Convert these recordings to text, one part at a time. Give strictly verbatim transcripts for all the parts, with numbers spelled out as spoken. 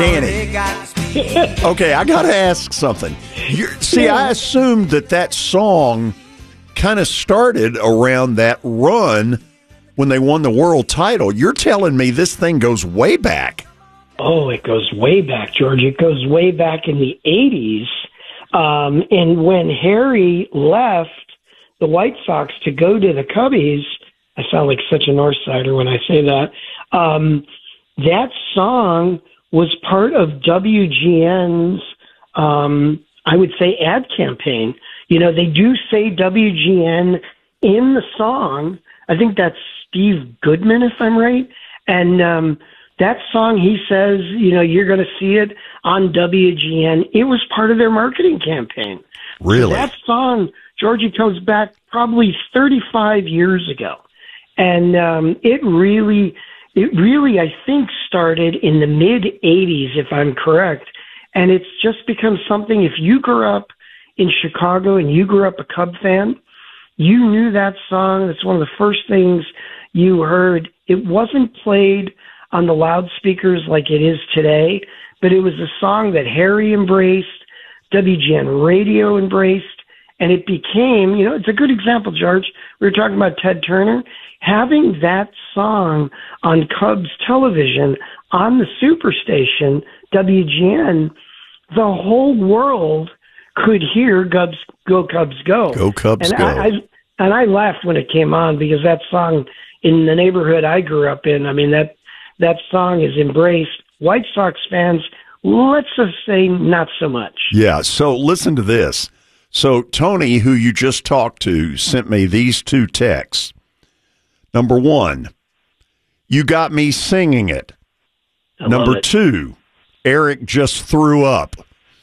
Danny. Okay, I got to ask something. You're, see, I assumed that that song kind of started around that run when they won the world title. You're telling me this thing goes way back. Oh, it goes way back, George. It goes way back in the eighties. Um, and when Harry left the White Sox to go to the Cubbies, I sound like such a North Sider when I say that, um, that song was part of W G N's, um, I would say, ad campaign. You know, they do say W G N in the song. I think that's Steve Goodman, if I'm right. And um, that song, he says, you know, you're going to see it on W G N. It was part of their marketing campaign. Really? That song, Georgie, goes back probably thirty-five years ago. And um, it really... It really, I think, started in the mid-eighties, if I'm correct. And it's just become something, if you grew up in Chicago and you grew up a Cub fan, you knew that song. It's one of the first things you heard. It wasn't played on the loudspeakers like it is today, but it was a song that Harry embraced, W G N Radio embraced, and it became, you know, it's a good example, George. We were talking about Ted Turner. Having that song on Cubs television on the superstation, W G N, the whole world could hear Cubs, Go Cubs Go. Go Cubs and Go. I, I, and I laughed when it came on because that song in the neighborhood I grew up in, I mean, that, that song is embraced. White Sox fans, let's just say not so much. Yeah, so listen to this. So Tony, who you just talked to, sent me these two texts. Number one, you got me singing it. I Number it. two, Eric just threw up.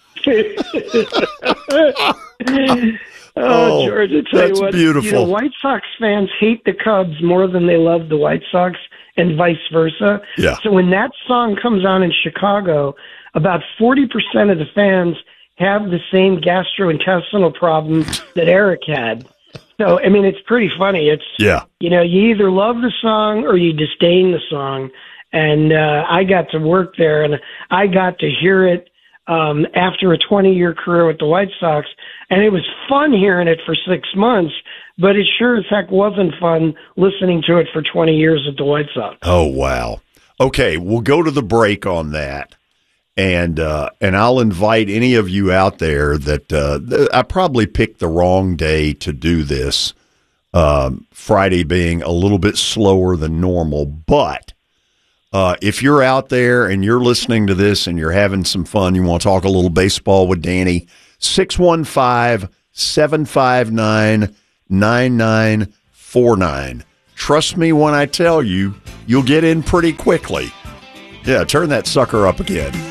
oh, George, I tell that's you what, beautiful. You know, White Sox fans hate the Cubs more than they love the White Sox, and vice versa. Yeah. So when that song comes on in Chicago, about forty percent of the fans have the same gastrointestinal problem that Eric had. So, I mean, it's pretty funny. It's, yeah. you know, you either love the song or you disdain the song. And uh, I got to work there, and I got to hear it um, after a twenty-year career with the White Sox. And it was fun hearing it for six months, but it sure as heck wasn't fun listening to it for twenty years at the White Sox. Oh, wow. Okay, we'll go to the break on that. And uh, and I'll invite any of you out there that uh, th- I probably picked the wrong day to do this, um, Friday being a little bit slower than normal. But uh, if you're out there and you're listening to this and you're having some fun, you want to talk a little baseball with Danny, six one five, seven five nine, nine nine four nine. Trust me when I tell you, you'll get in pretty quickly. Yeah, turn that sucker up again.